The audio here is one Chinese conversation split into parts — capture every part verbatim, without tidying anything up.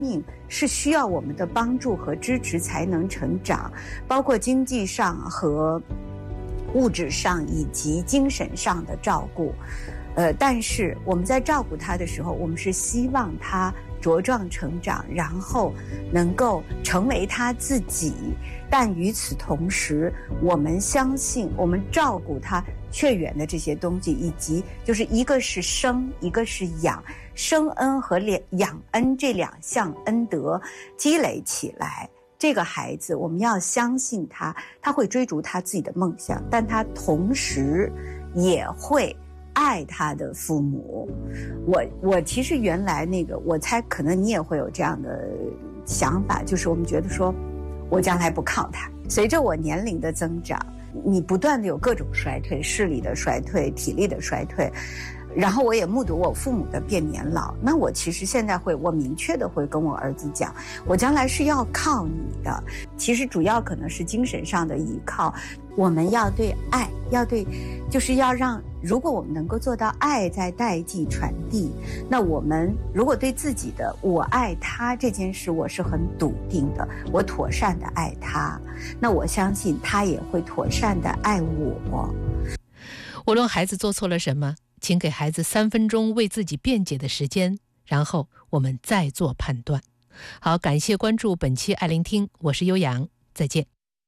命是需要我们的帮助和支持才能成长，包括经济上和物质上以及精神上的照顾。呃，但是我们在照顾他的时候，我们是希望他茁壮成长，然后能够成为他自己。但与此同时，我们相信我们照顾他却远的这些东西，以及就是一个是生，一个是养，生恩和养恩这两项恩德积累起来，这个孩子我们要相信他，他会追逐他自己的梦想，但他同时也会爱他的父母。我我其实原来那个，我猜可能你也会有这样的想法，就是我们觉得说我将来不靠他。随着我年龄的增长，你不断的有各种衰退，视力的衰退，体力的衰退，然后我也目睹我父母的变年老。那我其实现在会，我明确的会跟我儿子讲，我将来是要靠你的。其实主要可能是精神上的依靠，我们要对爱，要对，就是要让，如果我们能够做到爱在代际传递，那我们如果对自己的我爱他这件事我是很笃定的，我妥善的爱他，那我相信他也会妥善的爱我。 无论孩子做错了什么，请给孩子三分钟为自己辩解的时间，然后我们再做判断。好，感谢关注本期爱聆听，我是悠扬，再见。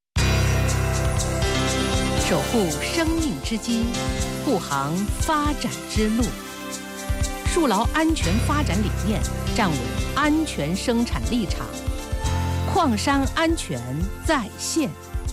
守护生命之基，护航发展之路，树牢安全发展理念，站稳安全生产立场，矿山安全在线。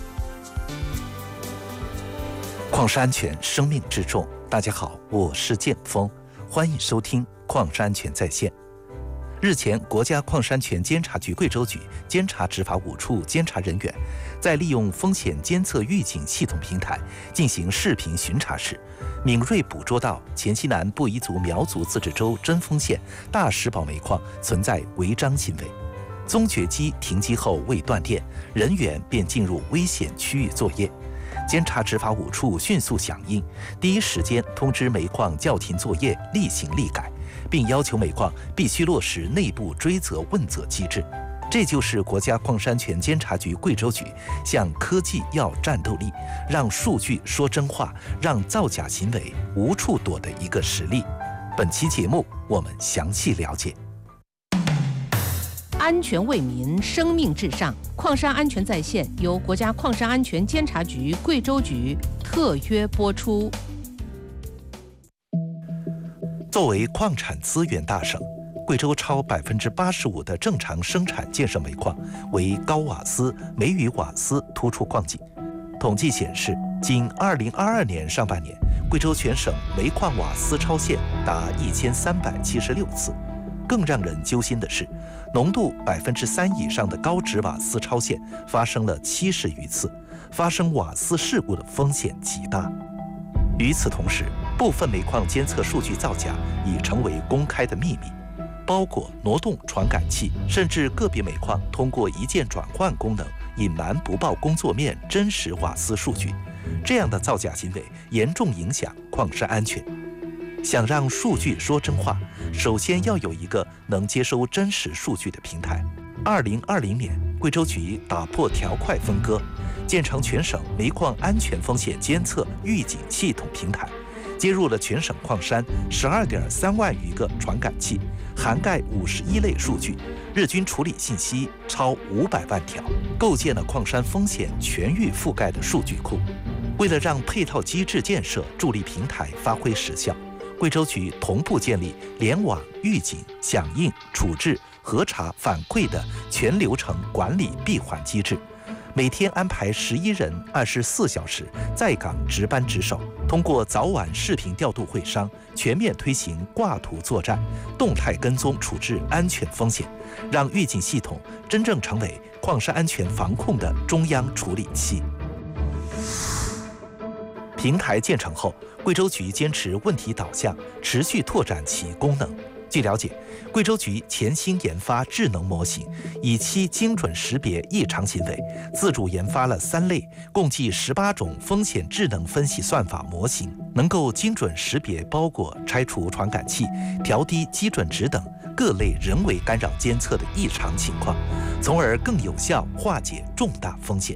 矿山安全，生命之重。大家好，我是建峰，欢迎收听矿山安全在线。日前，国家矿山安全监察局贵州局监察执法五处监察人员在利用风险监测预警系统平台进行视频巡查时，敏锐捕捉到黔西南布依族苗族自治州贞丰县大石宝煤矿存在违章行为。宗掘机停机后未断电，人员便进入危险区域作业。监察执法五处迅速响应，第一时间通知煤矿叫停作业，立行立改，并要求煤矿必须落实内部追责问责机制。这就是国家矿山安全监察局贵州局向科技要战斗力，让数据说真话，让造假行为无处躲的一个实例。本期节目我们详细了解。 安全为民，生命至上。矿山安全在线由国家矿山安全监察局贵州局特约播出。 作为矿产资源大省，贵州超百分之八十五的正常生产建设煤矿为高瓦斯、煤与瓦斯突出矿井。统计显示，仅二零二二年上半年，贵州全省煤矿瓦斯超限达一千三百七十六次。更让人揪心的是，浓度百分之三以上的高脂瓦斯超限发生了七十余次，发生瓦斯事故的风险极大。与此同时，部分煤矿监测数据造假已成为公开的秘密，包括挪动传感器，甚至个别煤矿通过一键转换功能隐瞒不报工作面真实瓦斯数据。这样的造假行为严重影响矿山安全。想让数据说真话，首先要有一个能接收真实数据的平台。二零二零年，贵州局打破条块分割，建成全省煤矿安全风险监测预警系统平台，接入了全省矿山十二点三万余个传感器，涵盖五十一类数据，日均处理信息超五百万条，构建了矿山风险全域覆盖的数据库。为了让配套机制建设助力平台发挥实效，贵州局同步建立联网预警、响应、处置、核查、反馈的全流程管理闭环机制，每天安排十一人二十四小时在岗值班值守，通过早晚视频调度会商，全面推行挂图作战，动态跟踪处置安全风险，让预警系统真正成为矿山安全防控的中央处理器。平台建成后，贵州局坚持问题导向，持续拓展其功能。据了解，贵州局潜心研发智能模型，以期精准识别异常行为，自主研发了三类，共计十八种风险智能分析算法模型，能够精准识别包裹、拆除传感器、调低基准值等， 各类人为干扰监测的异常情况，从而更有效化解重大风险。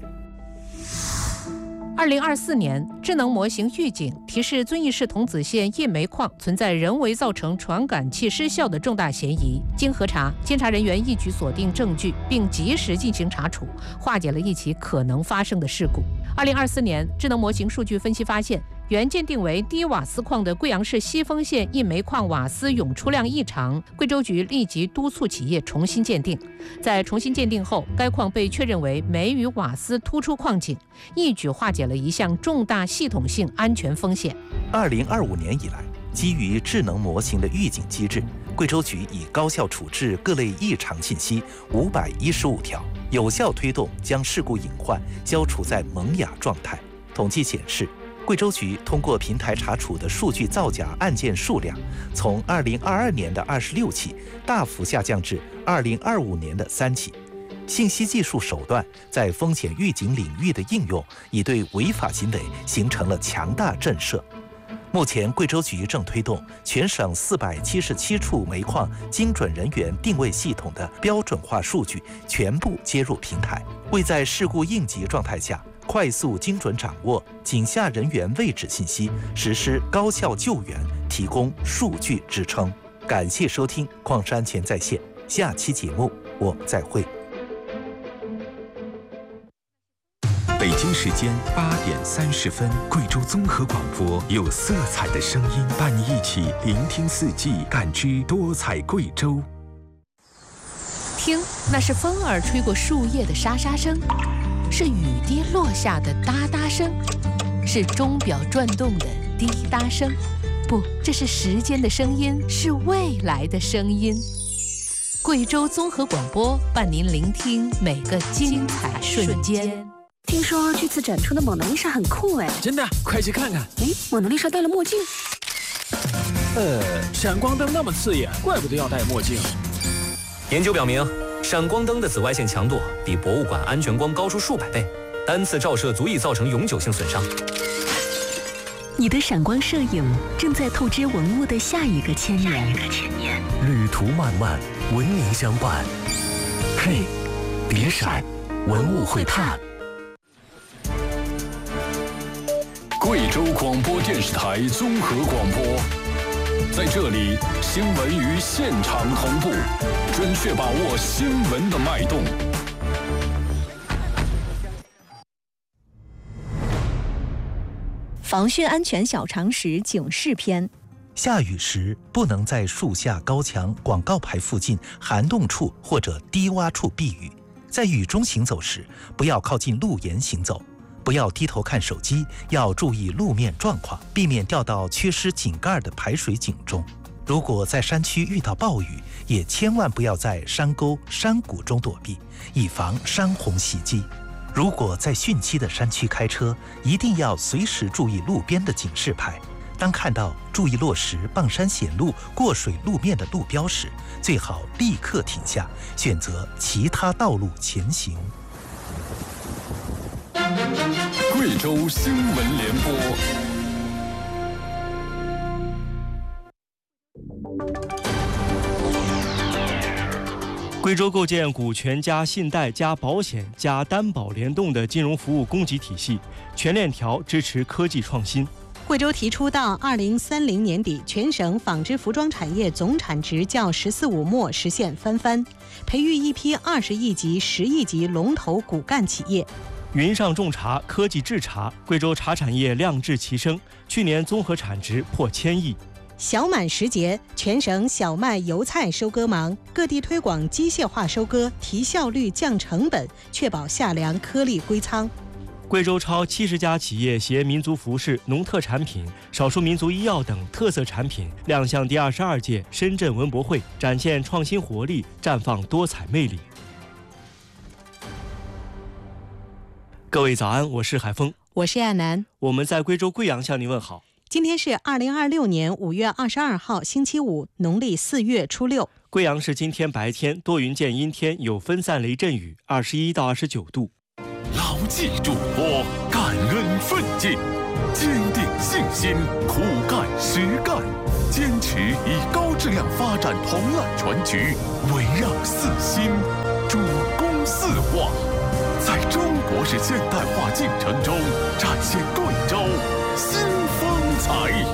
二零二四年，智能模型预警提示遵义市桐梓县一煤矿存在人为造成传感器失效的重大嫌疑。经核查，监察人员一举锁定证据，并及时进行查处，化解了一起可能发生的事故。二零二四年，智能模型数据分析发现，原鉴定为低瓦斯矿的贵阳市西丰县一煤矿瓦斯涌出量异常，贵州局立即督促企业重新鉴定。在重新鉴定后，该矿被确认为煤与瓦斯突出矿井，一举化解了一项重大系统性安全风险。 二零二五年以来，基于智能模型的预警机制，贵州局已高效处置各类异常信息五百一十五条，有效推动将事故隐患消除在萌芽状态。统计显示，贵州局通过平台查处的数据造假案件数量，从二零二二年的二十六起大幅下降至二零二五年的三起。信息技术手段在风险预警领域的应用，已对违法行为形成了强大震慑。目前，贵州局正推动全省四百七十七处煤矿精准人员定位系统的标准化数据全部接入平台，为在事故应急状态下快速精准掌握井下人员位置信息，实施高效救援提供数据支撑。感谢收听《矿山全在线》，下期节目我再会。 北京时间八点三十分，贵州综合广播有色彩的声音，伴你一起聆听四季，感知多彩贵州。 听，那是风儿吹过树叶的沙沙声，是雨滴落下的哒哒声，是钟表转动的滴答声。不，这是时间的声音，是未来的声音。贵州综合广播伴您聆听每个精彩瞬间。 听说这次展出的蒙娜丽莎很酷哎！ 真的，快去看看！ 哎，蒙娜丽莎戴了墨镜。 呃，闪光灯那么刺眼，怪不得要戴墨镜。 研究表明，闪光灯的紫外线强度比博物馆安全光高出数百倍，单次照射足以造成永久性损伤。 你的闪光摄影正在透支文物的下一个千年。 旅途漫漫，文明相伴。嘿，别闪，文物会探。 贵州广播电视台综合广播，在这里，新闻与现场同步，准确把握新闻的脉动。 防汛安全小常识警示篇： 下雨时不能在树下、高墙、广告牌附近、涵洞处或者低洼处避雨。在雨中行走时，不要靠近路沿行走。不要低头看手机，要注意路面状况，避免掉到缺失井盖的排水井中。如果在山区遇到暴雨，也千万不要在山沟、山谷中躲避，以防山洪袭击。如果在汛期的山区开车，一定要随时注意路边的警示牌。当看到注意落石、傍山险路、过水路面的路标时，最好立刻停下，选择其他道路前行。 贵州新闻联播。 贵州构建股权加信贷加保险加担保联动的金融服务供给体系，全链条支持科技创新。 贵州提出到二零三零年底，全省纺织服装产业总产值较“十四五”末实现翻番，培育一批二十亿级、十亿级龙头骨干企业。 云上种茶，科技制茶，贵州茶产业亮质齐升，去年综合产值破千亿。 小满时节，全省小麦、油菜收割忙，各地推广机械化收割，提效率、降成本，确保夏粮颗粒归仓。 贵州超七十家企业携民族服饰、农特产品、少数民族医药等特色产品亮相第二十二届深圳文博会，展现创新活力，绽放多彩魅力。各位早安，我是海峰， 我是亚楠， 我们在贵州贵阳向您问好。 今天是二零二六年五月二十二号，星期五，农历四月初六。 贵阳市今天白天多云见阴天，有分散雷阵雨，二十一到二十九度。 牢记嘱托，感恩奋进，坚定信心，苦干实干， 坚持以高质量发展同揽全局，围绕四新，主攻四化，在中国式现代化进程中展现贵州新风采。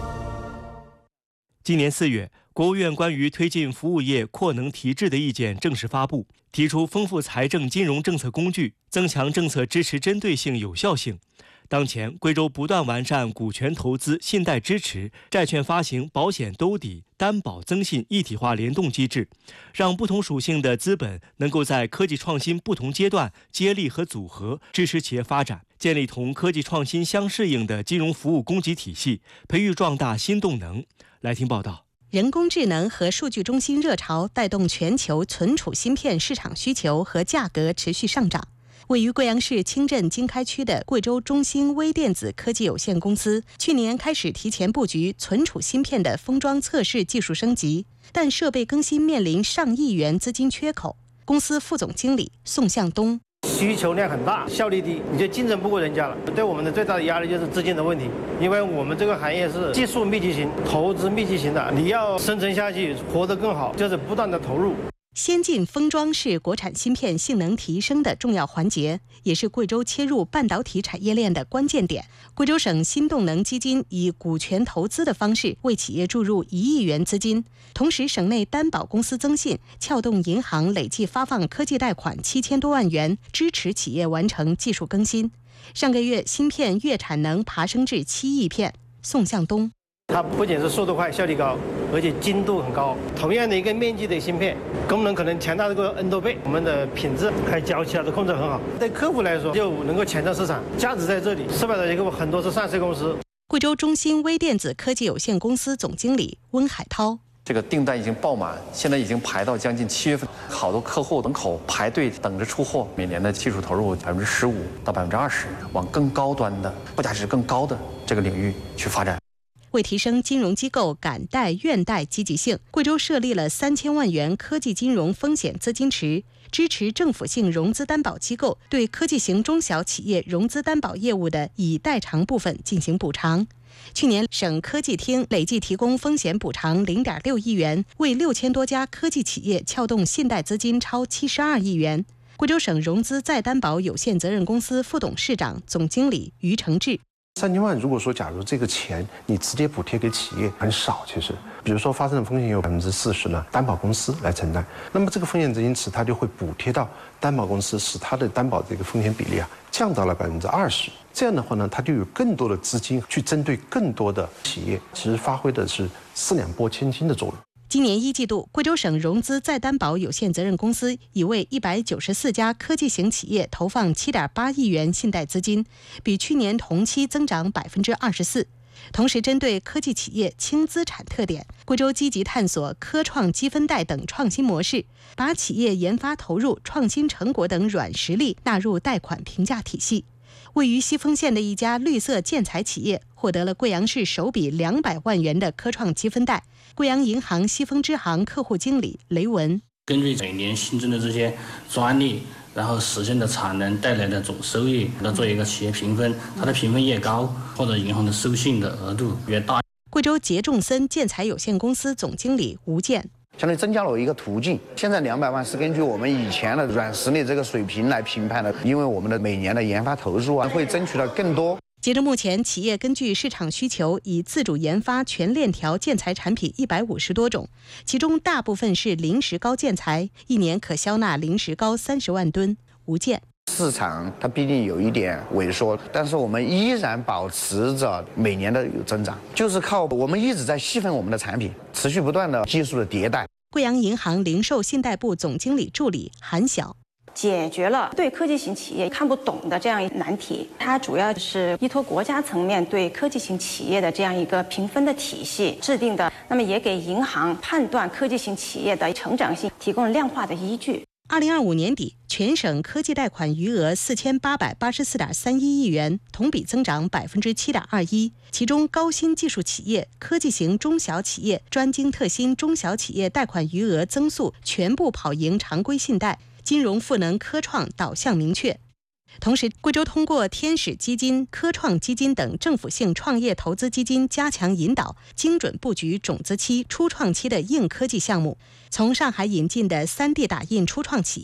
今年四月，国务院关于推进服务业扩能提质的意见正式发布，提出丰富财政金融政策工具，增强政策支持针对性、有效性。当前，贵州不断完善股权投资、信贷支持、债券发行、保险兜底、担保增信一体化联动机制，让不同属性的资本能够在科技创新不同阶段接力和组合，支持企业发展，建立同科技创新相适应的金融服务供给体系，培育壮大新动能。来听报道。 人工智能和数据中心热潮带动全球存储芯片市场需求和价格持续上涨。位于贵阳市清镇经开区的贵州中兴微电子科技有限公司，去年开始提前布局存储芯片的封装测试技术升级，但设备更新面临上亿元资金缺口。公司副总经理宋向东。 需求量很大，效率低，你就竞争不过人家了。对我们的最大的压力就是资金的问题，因为我们这个行业是技术密集型、投资密集型的，你要生存下去、活得更好，就是不断的投入。 先进封装是国产芯片性能提升的重要环节，也是贵州切入半导体产业链的关键点。贵州省新动能基金以股权投资的方式为企业注入一亿元资金，同时省内担保公司增信、撬动银行累计发放科技贷款七千多万元，支持企业完成技术更新。上个月芯片月产能爬升至七亿片。宋向东。 它不仅是速度快、效率高，而且精度很高。同样的一个面积的芯片，功能可能强大这个 N 多倍。我们的品质还有交期啊都控制很好，对客户来说就能够抢占市场，价值在这里。四百多个很多是上市公司。 贵州中兴微电子科技有限公司总经理温海涛。 这个订单已经爆满，现在已经排到将近七月份，好多客户门口排队等着出货。每年的技术投入百分之十五到百分之二十，往更高端的、附加值更高的这个领域去发展。 为提升金融机构敢贷愿贷积极性，贵州设立了三千万元科技金融风险资金池，支持政府性融资担保机构对科技型中小企业融资担保业务的已代偿部分进行补偿。去年，省科技厅累计提供风险补偿零点六亿元，为六千多家科技企业撬动信贷资金超七十二亿元。贵州省融资再担保有限责任公司副董事长、总经理于承志。 三千万，如果说假如这个钱你直接补贴给企业很少，其实，比如说发生的风险有百分之四十呢，担保公司来承担，那么这个风险资金池它就会补贴到担保公司，使它的担保这个风险比例啊降到了百分之二十。这样的话呢，它就有更多的资金去针对更多的企业，其实发挥的是四两拨千斤的作用。 今年一季度，贵州省融资再担保有限责任公司已为一百九十四家科技型企业投放七点八亿元信贷资金，比去年同期增长百分之二十四。同时，针对科技企业轻资产特点，贵州积极探索科创积分贷等创新模式，把企业研发投入、创新成果等软实力纳入贷款评价体系。位于西丰县的一家绿色建材企业获得了贵阳市首笔两百万元的科创积分贷。贵阳银行西丰支行客户经理雷文： 根据每年新增的这些专利，然后实现的产能带来的总收益，来做一个企业评分，它的评分越高，或者银行的收信的额度越大。 贵州杰仲森建材有限公司总经理吴健。 相当于增加了一个途径。现在两百万是根据我们以前的软实力这个水平来评判的，因为我们的每年的研发投入啊，会争取到更多。 截至目前，企业根据市场需求，以自主研发全链条建材产品一百五十多种，其中大部分是零石膏建材，一年可销纳零石膏三十万吨。吴健。 市场它毕竟有一点萎缩，但是我们依然保持着每年的有增长，就是靠我们一直在细分我们的产品，持续不断的技术的迭代。 贵阳银行零售信贷部总经理助理韩晓。 解决了对科技型企业看不懂的这样一难题，它主要是依托国家层面对科技型企业的这样一个评分的体系制定的，那么也给银行判断科技型企业的成长性提供了量化的依据。 二零二五年底，全省科技贷款余额四千八百八十四点三一亿元，同比增长百分之七点二一。其中，高新技术企业、科技型中小企业、专精特新中小企业贷款余额增速全部跑赢常规信贷，金融赋能科创导向明确。 同时，贵州通过天使基金、科创基金等政府性创业投资基金加强引导，精准布局种子期、初创期的硬科技项目。从上海引进的 三 D 打印初创企业